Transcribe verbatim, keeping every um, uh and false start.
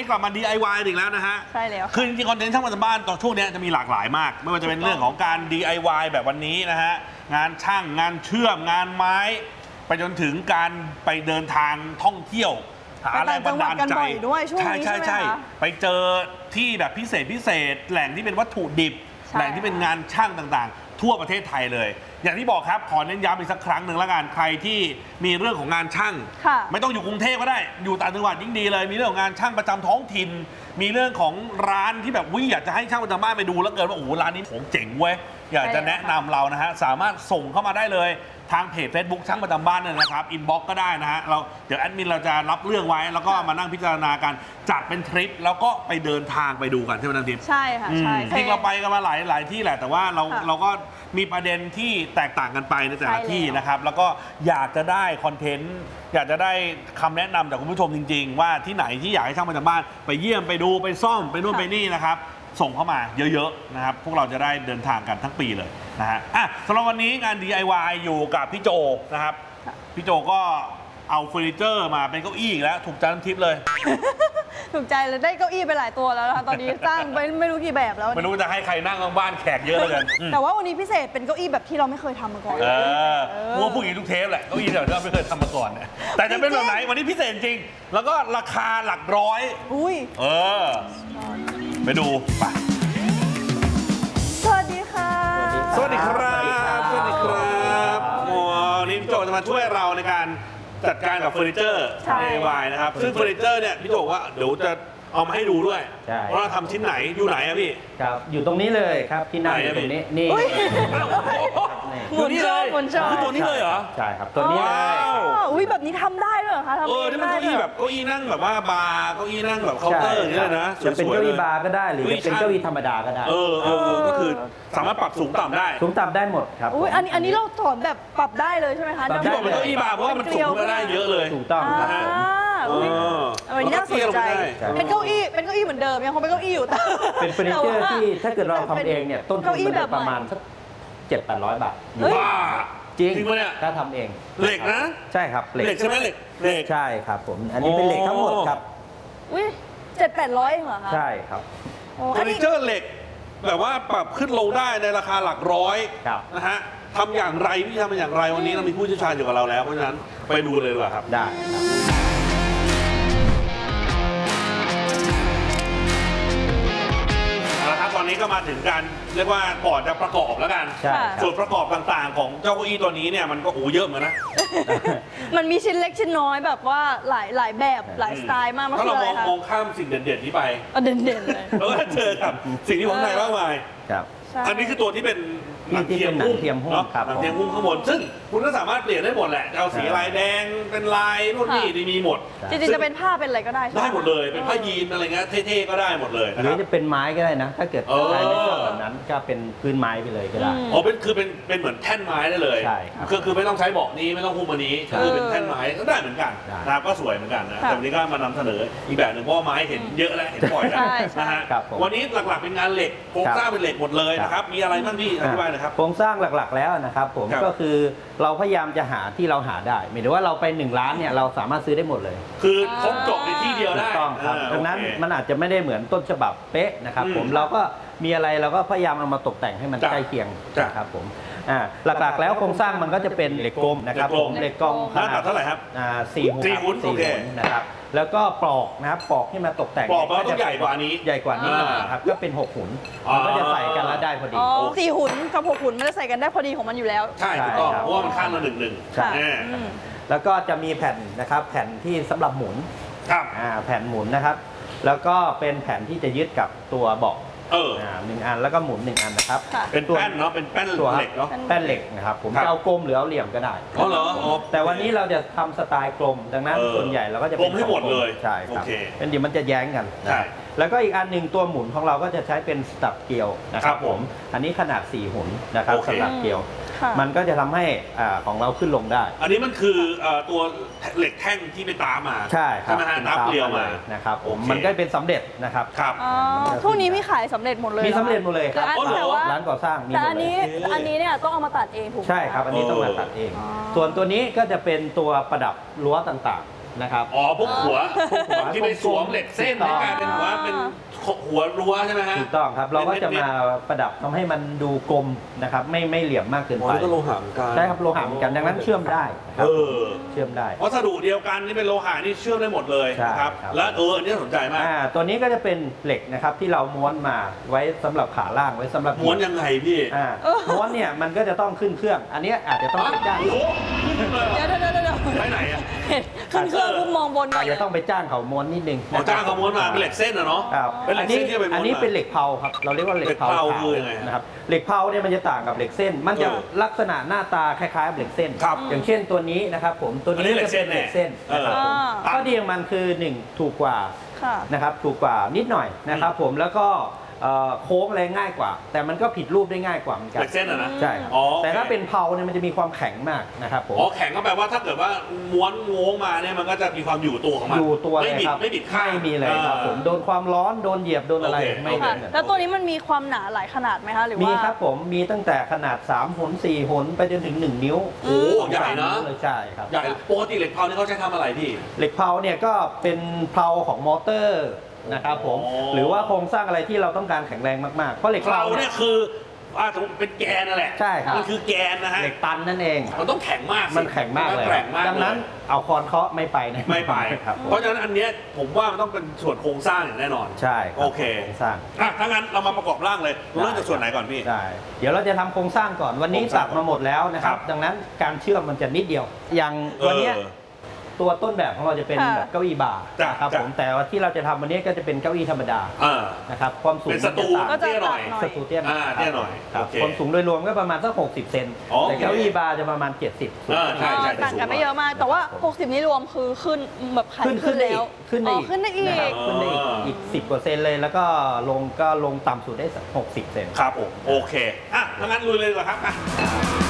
กลับมา ดี ไอ วาย อีกแล้วนะฮะใช่แล้วคือจริงๆคอนเทนต์ช่างบ้านตอนช่วงนี้จะมีหลากหลายมากไม่ว่าจะเป็นเรื่องของการ ดี ไอ วาย แบบวันนี้นะฮะงานช่างงานเชื่อมงานไม้ไปจนถึงการไปเดินทางท่องเที่ยวหาแรงบันดาลใจใช่ใช่ใช่ไปเจอที่แบบพิเศษพิเศษแหล่งที่เป็นวัตถุดิบแหล่งที่เป็นงานช่างต่างๆทั่วประเทศไทยเลยอย่างที่บอกครับขอเน้นย้ำอีกสักครั้งหนึ่งแล้วกันใครที่มีเรื่องของงานช่างไม่ต้องอยู่กรุงเทพก็ได้อยู่ต่างจังหวัดยิ่งดีเลยมีเรื่องของงานช่างประจำท้องถิ่นมีเรื่องของร้านที่แบบวิอยากจะให้ช่างประจำบ้านไปดูแล้วเกินว่าโอ้โหร้านนี้ของเจ๋งเว้ยอยากจะแนะนำเรานะฮะสามารถส่งเข้ามาได้เลยทางเพจ Facebook ช่างประจำบ้านเนี่ยนะครับอินบ็อกก็ได้นะฮะเราเดี๋ยวแอดมินเราจะรับเรื่องไว้แล้วก็มานั่งพิจารณากันจัดเป็นทริปแล้วก็ไปเดินทางไปดูกันใช่ไหมนันทิพย์ใช่ค่ะใช่จริงเราไปกันมาหลายหลายที่แหละแต่ว่าเราเราก็มีประเด็นที่แตกต่างกันไปในแต่ละที่นะครับแล้วก็อยากจะได้คอนเทนต์อยากจะได้คำแนะนำจากคุณผู้ชมจริงๆว่าที่ไหนที่อยากให้ช่างประจำบ้านไปเยี่ยมไปดูไปซ่อมไปนู่นไปนี่นะครับส่งเข้ามาเยอะๆนะครับพวกเราจะได้เดินทางกันทั้งปีเลยนะฮะอ่ะสำหรับวันนี้งาน ดี ไอ วาย อยู่กับพี่โจนะครับพี่โจก็เอาเฟอร์นิเจอร์มาเป็นเก้าอี้อีกแล้วถูกใจน้ำทิพย์เลยถูกใจเลยได้เก้าอี้ไปหลายตัวแล้วนะคะตอนนี้สร้างไปไม่รู้กี่แบบแล้วไม่รู้จะให้ใครนั่งบ้านแขกเยอะเลยกันแต่ว่าวันนี้พิเศษเป็นเก้าอี้แบบที่เราไม่เคยทำมาก่อนเออมัวผู้หญิงทุกเทปแหละเก้าอี้แบบที่เราไม่เคยทำมาก่อนเนี่ยแต่จะเป็นแบบไหนวันนี้พิเศษจริงแล้วก็ราคาหลักร้อยอุ้ยเออไปดูไปสวัสดีค่ะสวัสดีครับสวัสดีครับโอ้นี่พี่โจจะมาช่วยเราในการจัดการกับเฟอร์นิเจอร์ ดี ไอ วาย นะครับซึ่งเฟอร์นิเจอร์เนี่ยพี่โจว่าเดี๋ยวจะเอามาให้ดูด้วยเพราะเราทำชิ้นไหนอยู่ไหนอะพี่ครับอยู่ตรงนี้เลยครับที่นั่งอยู่ตรงนี้นี่อยู่นี่เลยคือตัวนี้เลยเหรอใช่ครับตัวนี้อุ้ยแบบนี้ทำได้ด้วยเหรอคะเออที่มันเก้าอี้แบบเก้าอี้นั่งแบบว่าบาร์เก้าอี้นั่งแบบเคาน์เตอร์อย่างนี้เลยนะจะเป็นเก้าอี้บาร์ก็ได้หรือจะเป็นเก้าอี้ธรรมดาก็ได้เออเออก็คือสามารถปรับสูงต่ำได้สูงต่ำได้หมดครับอุ้ยอันนี้อันนี้เราถอนแบบปรับได้เลยใช่ไหมคะที่บอกเป็นเก้าอี้บาร์เพราะว่ามันสูงขึ้นได้เยอะเลยถูกต้องนะฮะอันนี้น่าสนใจเป็นเก้าอี้เป็นเก้าอี้เหมือนเดิมยังคงเป็นเก้าอี้อยู่แต่เป็นเฟอร์นิเจอร์ที่ถ้าเกิดเราทำเองเนี่ยต้นทุนมันจะประมาณสักเจ็ดแปดร้อยบาทว้าจริงถ้าทำเองเหล็กนะใช่ครับเหล็กใช่ไหมเหล็กเหล็กใช่ครับผมอันนี้เป็นเหล็กทั้งหมดครับอุ้ยเจ็ดแปดร้อยเหรอคะใช่ครับเฟอร์นิเจอร์เหล็กแบบว่าปรับขึ้นลงได้ในราคาหลักร้อยนะฮะทำอย่างไรพี่ทำอย่างไรวันนี้เรามีผู้เชี่ยวชาญอยู่กับเราแล้วเพราะฉะนั้นไปดูเลยดีกว่าครับได้ครับตอนนี้ก็มาถึงการเรียกว่าก่อนจะประกอบแล้วกันส่วนประกอบต่างๆของเจ้าเก้าอี้ตัวนี้เนี่ยมันก็โอ้เยอะเหมือนนะมันมีชิ้นเล็กชิ้นน้อยแบบว่าหลายหลายแบบหลายสไตล์มากถ้าเรามองมองข้ามสิ่งเด่นๆนี้ไปเด่นๆเลยแล้วก็เจอกับสิ่งที่ผมไทยมากมายอันนี้คือตัวที่เป็นหนังเทียมหุ้มเนาะหนังเทียมหุ้มข้างบนซึ่งคุณก็สามารถเปลี่ยนได้หมดแหละจะเอาสีลายแดงเป็นลายนู่นนี่มีหมดจริงๆจะเป็นผ้าเป็นอะไรก็ได้ได้หมดเลยเป็นผ้ายีนอะไรเงี้ยเท่ๆก็ได้หมดเลยหรือจะเป็นไม้ก็ได้นะถ้าเกิดใครไม่ชอบแบบนั้นก็เป็นพื้นไม้ไปเลยก็ได้อ๋อเป็นคือเป็นเป็นเหมือนแท่นไม้ได้เลยใช่ครับคือคือไม่ต้องใช้เบาะนี้ไม่ต้องหุ้มอันนี้คือเป็นแท่นไม้ก็ได้เหมือนกันนะครับก็สวยเหมือนกันนะแต่วันนี้ก็มานำเสนออีกแบบหนึ่งเพราะไม้เห็นเยอะแล้วเห็นบ่อยแล้วนะฮะวันนี้หลักๆเป็นงานเหล็กโครงสร้างเป็นเหล็กหมดเลยนะครับมีอะไรบ้างพี่อธิบายหน่อยครับโครงสร้างหลักๆแล้วนะครับผมก็คือเราพยายามจะหาที่เราหาได้หมายถึงว่าเราไปหนึ่งร้านเนี่ยเราสามารถซื้อได้หมดเลยคือครบจบในที่เดียวได้ต้องครับดังนั้นมันอาจจะไม่ได้เหมือนต้นฉบับเป๊ะนะครับผมเราก็มีอะไรเราก็พยายามเอามาตกแต่งให้มันใกล้เคียงนะครับผมหลักๆแล้วโครงสร้างมันก็จะเป็นเหล็กกลมนะครับผมเหล็กกลมขนาดเท่าไหร่ครับสี่หุ่นสี่หุ่นนะครับแล้วก็ปลอกนะครับปลอกที่มาตกแต่งปลอกมันก็ใหญ่กว่านี้ใหญ่กว่านี้นะครับก็เป็นหกหุ่นมันก็จะใส่กันแล้วได้พอดีสี่หุ่นกับหกหุ่นมันจะใส่กันได้พอดีของมันอยู่แล้วใช่ถูกต้องเพราะว่ามันข้างละหนึ่งหนึ่งใช่แล้วก็จะมีแผ่นนะครับแผ่นที่สำหรับหมุนครับแผ่นหมุนนะครับแล้วก็เป็นแผ่นที่จะยึดกับตัวเบาะเออหนึ่งอันแล้วก็หมุนหนึ่งอันนะครับเป็นแป้นเนาะเป็นแป้นเหล็กเนาะแป้นเหล็กนะครับผมจะเอากลมหรือเอาเหลี่ยมก็ได้อ๋อเหรอแต่วันนี้เราจะทำสไตล์กลมดังนั้นส่วนใหญ่เราก็จะกลมให้หมดเลยใช่ครับเป็นเดี๋ยวมันจะแย้งกันใช่แล้วก็อีกอันหนึ่งตัวหมุนของเราก็จะใช้เป็นสตับเกลียวนะครับผมอันนี้ขนาดสี่หุ่นนะครับสตับเกลียวมันก็จะทำให้ของเราขึ้นลงได้อันนี้มันคือตัวเหล็กแท่งที่ไปตามมาใช่ครับตามเกลียวมานะครับผมมันก็เป็นสำเร็จนะครับครับทุกนี้มีขายสำเร็จหมดเลยมีสำเร็จหมดเลยครับร้านก่อสร้างมีแต่อันนี้อันนี้เนี่ยต้องเอามาตัดเองถูกไหมใช่ครับอันนี้ต้องมาตัดเองส่วนตัวนี้ก็จะเป็นตัวประดับรั้วต่างๆนะครับอ๋อพวกหัวพวกหัวที่ไปสวมเหล็กเส้นถูกต้องให้กลายเป็นหัวเป็นหัวรั้วใช่ไหมฮะถูกต้องครับเราก็จะมาประดับทำให้มันดูกลมนะครับไม่ไม่เหลี่ยมมากเกินอ๋อไปนี่ก็โลหะเหมือนกันใช่ครับโลหะเหมือนกันดังนั้นเชื่อมได้ครัเอบ อเชื่อมได้วัสดุเดียวกันนี่เป็นโลหะนี่เชื่อมได้หมดเลยใช่นะครับครับและเอออันนี้สนใจมากอ่าตัวนี้ก็จะเป็นเหล็กนะครับที่เราม้วนมาไว้สำหรับขาล่างไว้สำหรับม้วนยังไงพี่อ่าม้วนเนี่ยมันก็จะต้องขึ้นเครื่อง อันนี้อาจจะต้องไปจ้างโอ้โหขึ้นเลยเหรอเดี๋ยวเดี๋ยวเดี๋ยวเดี๋ยวไปไหนอ่ะเห็นขึ้นเครื่องปุ๊บมองบนอาจจะต้องไปจ้างเขาม้วนนิดนึงหมอจ้างเขาม้วนมาเป็นเหล็กเส้นอะเนาะครับเป็นเหล็อักนนี้เส้นที่เอาไปม้วนอันนี้มาเป็นเหล็กเผาครับเราเรียกว่าเหล็กเผาเหล็กเผาขาวคือยังไงฮะนะครับเหล็กเผาเนี่ยมันจะต่างกับเหล็กเส้น มันจะเออลักษณะหน้าตาคล้ายๆกับเหล็กเส้นครับอย่างเช่นตัวนี้นะครับผมตัวอันนี้นี้เหล็จะกเส้เป็น นเหล็กเส้นเออนะครับผมอ่าข้อดีของมันคือหนึ่งถูกกว่าค่ะนะครับถูกกว่านิดหน่อยนะครับผมแล้วก็เอ่อโค้งอะไรง่ายกว่า แต่มันก็ผิดรูปได้ง่ายกว่าเหมือนกัเหนล็กเส้นอะนะใช่ครับอ๋อโอเคแต่ถ้าเป็นเผาเนี่ยมันจะมีความแข็งมากนะครับผมอ๋อแข็งก็แปลว่าถ้าเกิดว่าม้วนโง้งมาเนี่ยมันก็จะมีความอยู่ตัวของมันอยู่ตัวเลไม่ยบิดครับไม่บิดข้างไม่มีเลยครับผมอ่าโดนความร้อนโดนเหยียบโดนอะไรโอเคไม่ค่ะมีแล้วตัวนี้มันมีความหนาหลายขนาดไหมคะหรือว่ามีมีครับผมมีตั้งแต่ขนาดสามหนสี่หนไปจนถึงหนึ่งนิ้วโอ้โหใหญ่นะเลยใช่ครับใหญ่ปกติเหล็กเผานี่เขาใช้ทำอะไรพี่เหล็กเผาเนี่ยก็เป็นเผาของมอเตอร์นะครับผมอ๋อหรือว่าโครงสร้างอะไรที่เราต้องการแข็งแรงมากๆเพราะเหล็กเผาเผาเนี่ยคืออ่าสมมติเป็นแกนนั่นแหละใช่ครับมันคือแกนนะฮะเหล็กตันนั่นเองมันต้องแข็งมากสิมันแข็งมากเลยนแข็งมากดังนั้นเลยเอาคอนเคาะไม่ไปนะไม่ไปครับเพราะฉะนั้นอันเนี้ยผมว่ามันต้องเป็นส่วนโครงสร้างอย่างแน่นอนใช่รับโอเคโครงสร้างอ่ะถ้างั้นเรามาประกอบร่างเลยเริ่มจากส่วนไหนก่อนพี่ใช่เดี๋ยวเราจะทำโครงสร้างก่อนวันนี้โครงสร้าตังดมาหมดแล้วนะครัครับ บดังนั้นการเชื่อมมันจะนิดเดียว อย่างวันเนี้ยเออตัวต้นแบบของเราจะเป็นค่ะแบบเก้าอี้บาร์จ้ะนะครับจ้ะผมแต่ว่าที่เราจะทำวันนี้ก็จะเป็นเก้าอี้ธรรมดาอ่านะครับความสูงเป็นสตูมันก็จะจะเตี้ยหน่อยตัดหน่อยสตูเตี้ยอ่าเตี้ยหน่อยครับโอเคความสูงโดยรวมก็ประมาณสักหกสิบเซนอ๋อแต่โอเคเก้าอี้บาร์จะประมาณเจ็ดสิบอ่าใช่ใช่ต่างกันไม่เยอะมาก แต่ว่า หกสิบนี้รวมคือขึ้นแบบขันขึ้นขึ้ขึ้นนได้แล้อีวกขึ้นได้อ๋ออีกขึ้นได้อีนะครับกขึ้นได้อีกอีกสิบกว่าเซนเลยแล้วก็ลงก็ลงต่ำสุดได้สักหกสิบเซนครับผมโอเคอ่ะถ้างั้นลุยเลยดีกว่าครับอ่ะ